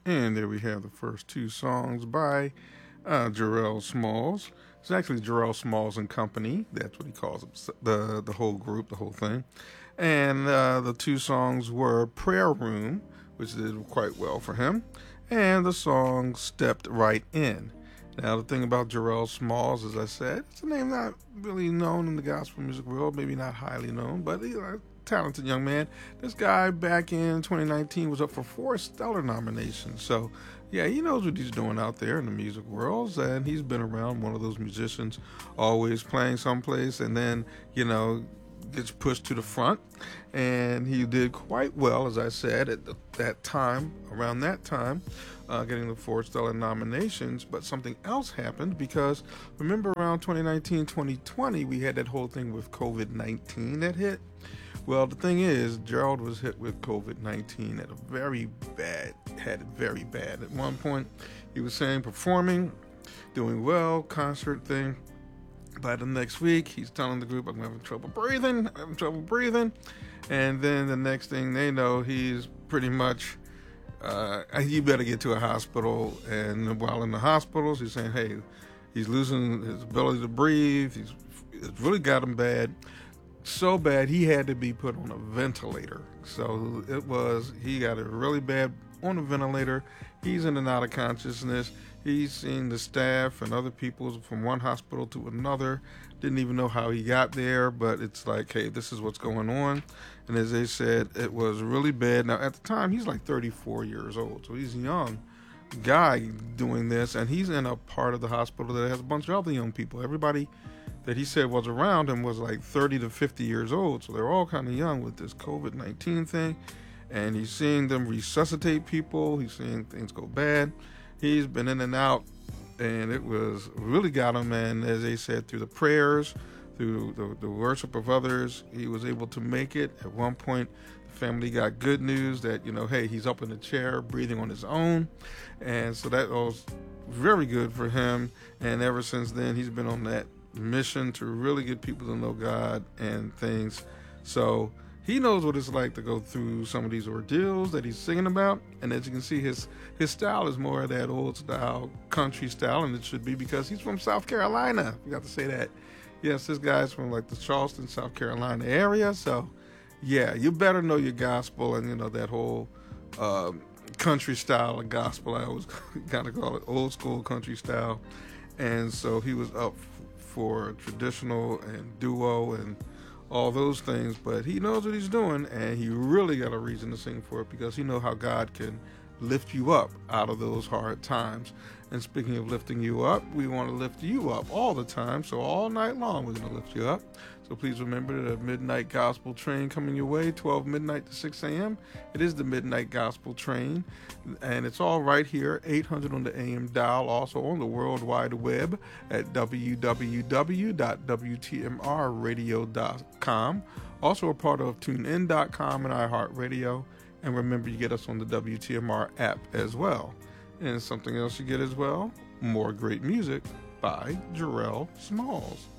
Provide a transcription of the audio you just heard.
And there we have the first two songs by Jarrell Smalls. It's actually Jarrell Smalls and Company. That's what he calls it, the whole group, the whole thing. And the two songs were Prayer Room, which did quite well for him, and the song Stepped Right In. Now, the thing about Jarrell Smalls, as I said, it's a name not really known in the gospel music world, maybe not highly known, but he's a talented young man. This guy back in 2019 was up for 4 Stellar nominations. So, yeah, he knows what he's doing out there in the music world, and he's been around, one of those musicians, always playing someplace, and then, gets pushed to the front. And he did quite well, as I said, at that time, around that time, getting the 4 Stellar nominations. But something else happened, because remember around 2019, 2020, we had that whole thing with COVID-19 that hit. Well, the thing is, Gerald was hit with COVID-19 at had it very bad. At one point, he was saying performing, doing well, concert thing. By the next week, he's telling the group, I'm having trouble breathing. And then the next thing they know, he's pretty much, you better get to a hospital. And while in the hospitals, he's saying, hey, he's losing his ability to breathe. It's really got him bad. So bad, he had to be put on a ventilator. So he got it really bad on a ventilator. He's in and out of consciousness. He's seen the staff and other people from one hospital to another. Didn't even know how he got there, but it's like, hey, this is what's going on. And as they said, it was really bad. Now, at the time, he's like 34 years old, so he's a young guy doing this, and he's in a part of the hospital that has a bunch of other young people. Everybody that he said was around him was like 30 to 50 years old, so they're all kind of young with this COVID-19 thing. And he's seeing them resuscitate people. He's seeing things go bad. He's been in and out, and it was really got him. And as they said, through the prayers, through the worship of others, he was able to make it. At one point, the family got good news that, hey, he's up in the chair, breathing on his own. And so that was very good for him. And ever since then, he's been on that mission to really get people to know God and things. So he knows what it's like to go through some of these ordeals that he's singing about. And as you can see, his style is more of that old style country style, and it should be because he's from South Carolina. We got to say that. Yes, this guy's from like the Charleston, South Carolina area. So yeah, you better know your gospel and that whole country style of gospel. I always kind of call it old school country style. And so he was up for traditional and duo and all those things, but he knows what he's doing, and he really got a reason to sing for it, because he knows how God can lift you up out of those hard times. And speaking of lifting you up, we want to lift you up all the time, so all night long we're going to lift you up. So please remember the Midnight Gospel Train coming your way, 12 midnight to 6 a.m. It is the Midnight Gospel Train, and it's all right here, 800 on the AM dial, also on the World Wide Web at www.wtmrradio.com, also a part of TuneIn.com and iHeartRadio. And remember, you get us on the WTMR app as well. And something else you get as well, more great music by Jarrell Smalls.